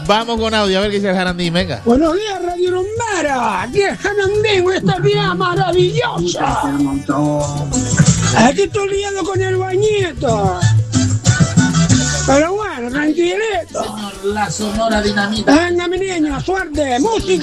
Vamos con audio, a ver qué dice el Jarandín, venga. Buenos días, Radio Rumbera. Aquí es Jarandín, esta vida maravillosa. Aquí estoy liado con el bañito. Pero bueno, tranquilito. Señor, la Sonora Dinamita. Venga, mi niño, suerte, música.